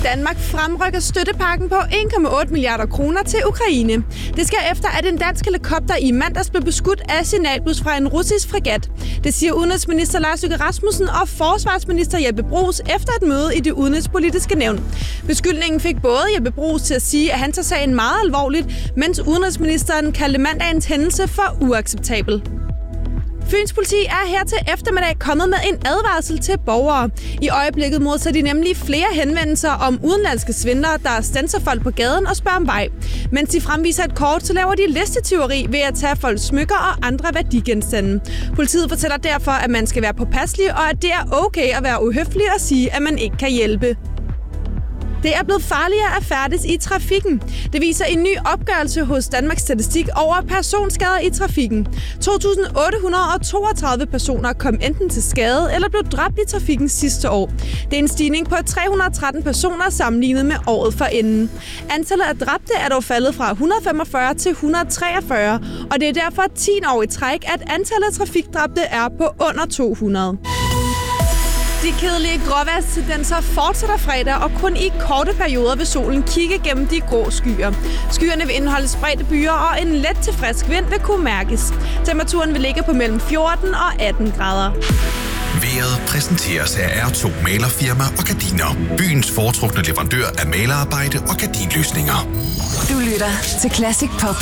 Danmark fremrykker støttepakken på 1,8 milliarder kroner til Ukraine. Det sker efter, at en dansk helikopter i mandags blev beskudt af signalbus fra en russisk fregat. Det siger udenrigsminister Lars Løkke Rasmussen og forsvarsminister Jeppe Bruus efter et møde i det udenrigspolitiske nævn. Beskyldningen fik både Jeppe Bruus til at sige, at han tager sagen meget alvorligt, mens udenrigsministeren kaldte mandagens hændelse for uacceptabel. Fyns politi er her til eftermiddag kommet med en advarsel til borgere. I øjeblikket modtager de nemlig flere henvendelser om udenlandske svindlere, der standser folk på gaden og spørger om vej. Mens de fremviser et kort, så laver de listetyveri ved at tage folks smykker og andre værdigenstande. Politiet fortæller derfor, at man skal være påpasselig, og at det er okay at være uhøflig og sige, at man ikke kan hjælpe. Det er blevet farligere at færdes i trafikken. Det viser en ny opgørelse hos Danmarks Statistik over personskader i trafikken. 2.832 personer kom enten til skade eller blev dræbt i trafikken sidste år. Det er en stigning på 313 personer sammenlignet med året forinden. Antallet af dræbte er dog faldet fra 145 til 143, og det er derfor 10 år i træk, at antallet af trafikdræbte er på under 200. De kedelige gråvejrstendenser fortsætter fredag, og kun i korte perioder vil solen kigge gennem de grå skyer. Skyerne vil indeholde spredte byer, og en let til frisk vind vil kunne mærkes. Temperaturen vil ligge på mellem 14 og 18 grader. Vejret præsenteres af R2 Malerfirma og Gardiner. Byens foretrukne leverandør af malerarbejde og gardinløsninger. Du lytter til Classic Pop.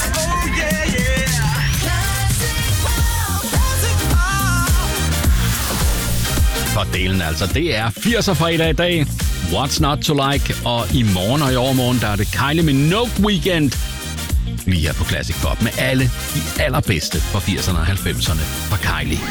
For delen altså, det er 80'er fredag i dag. What's not to like? Og i morgen og i overmorgen, der er det Kylie Minogue Weekend. Lige her på Classic Pop med alle de allerbedste fra 80'erne og 90'erne fra Kylie.